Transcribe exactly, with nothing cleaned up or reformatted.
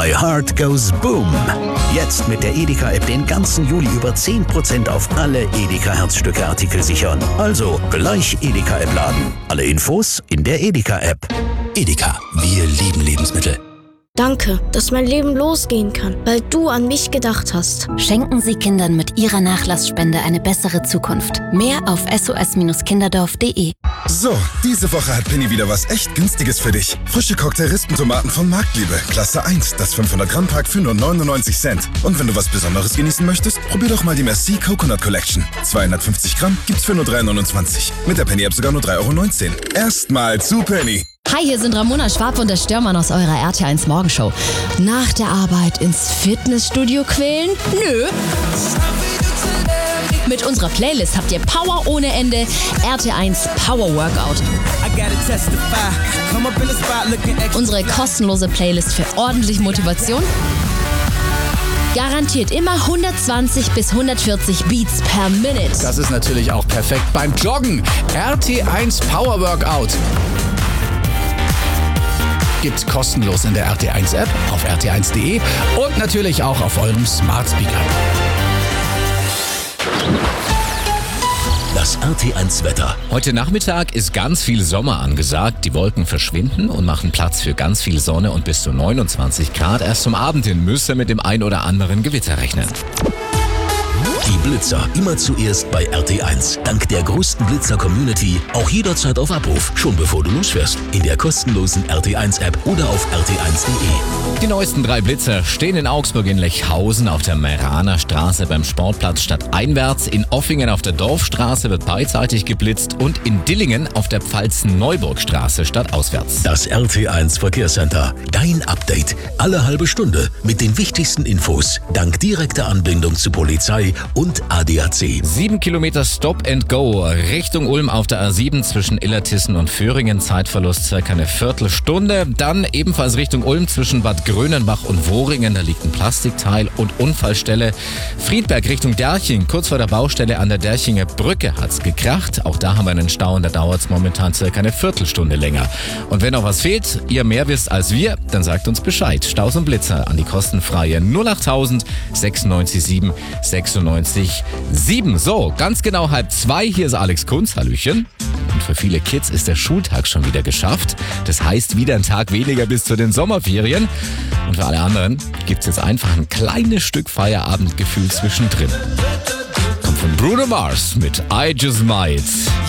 My Heart Goes Boom. Jetzt mit der Edeka-App den ganzen Juli über zehn Prozent auf alle Edeka-Herzstücke-Artikel sichern. Also gleich Edeka-App laden. Alle Infos in der Edeka-App. Edeka, wir lieben Lebensmittel. Danke, dass mein Leben losgehen kann, weil du an mich gedacht hast. Schenken Sie Kindern mit Ihrer Nachlassspende eine bessere Zukunft. Mehr auf s o s kinderdorf punkt d e. So, diese Woche hat Penny wieder was echt Günstiges für dich. Frische Cocktail-Rispentomaten von Marktliebe, Klasse eins, das fünfhundert Gramm Pack für nur neunundneunzig Cent. Und wenn du was Besonderes genießen möchtest, probier doch mal die Merci Coconut Collection. zweihundertfünfzig Gramm gibt's für nur drei neunundzwanzig. Mit der Penny-App sogar nur drei Euro neunzehn. Erstmal zu Penny. Hi, hier sind Ramona Schwab und der Störmann aus eurer R T eins Morgenshow. Nach der Arbeit ins Fitnessstudio quälen? Nö. Mit unserer Playlist habt ihr Power ohne Ende. R T eins Power Workout. Unsere kostenlose Playlist für ordentlich Motivation. Garantiert immer hundertzwanzig bis hundertvierzig Beats per Minute. Das ist natürlich auch perfekt beim Joggen. R T eins Power Workout. Gibt's kostenlos in der R T eins App, auf r t eins punkt d e und natürlich auch auf eurem Smart Speaker. Das R T eins Wetter. Heute Nachmittag ist ganz viel Sommer angesagt. Die Wolken verschwinden und machen Platz für ganz viel Sonne und bis zu neunundzwanzig Grad. Erst zum Abend hin müsst ihr mit dem ein oder anderen Gewitter rechnen. Die Blitzer immer zuerst bei R T eins. Dank der größten Blitzer-Community auch jederzeit auf Abruf, schon bevor du losfährst. In der kostenlosen R T eins App oder auf r t eins punkt d e. Die neuesten drei Blitzer stehen in Augsburg in Lechhausen auf der Meraner Straße beim Sportplatz stadteinwärts. In Offingen auf der Dorfstraße wird beidseitig geblitzt und in Dillingen auf der Pfalzen-Neuburgstraße stadtauswärts. Das R T eins Verkehrscenter. Dein Update. Alle halbe Stunde mit den wichtigsten Infos. Dank direkter Anbindung zu Polizei und A D A C. Sieben Kilometer Stop and Go Richtung Ulm auf der A sieben zwischen Illertissen und Föhringen. Zeitverlust circa eine Viertelstunde. Dann ebenfalls Richtung Ulm zwischen Bad Grönenbach und Wohringen. Da liegt ein Plastikteil und Unfallstelle. Friedberg Richtung Derching. Kurz vor der Baustelle an der Derchinger Brücke hat's gekracht. Auch da haben wir einen Stau und da dauert's momentan circa eine Viertelstunde länger. Und wenn noch was fehlt, ihr mehr wisst als wir, dann sagt uns Bescheid. Staus und Blitzer an die kostenfreie null achttausend sechsundneunzig sieben sechsundneunzig sieben. So, ganz genau halb zwei. Hier ist Alex Kunz. Hallöchen. Und für viele Kids ist der Schultag schon wieder geschafft. Das heißt, wieder ein Tag weniger bis zu den Sommerferien. Und für alle anderen gibt's jetzt einfach ein kleines Stück Feierabendgefühl zwischendrin. Kommt von Bruno Mars mit I Just Might.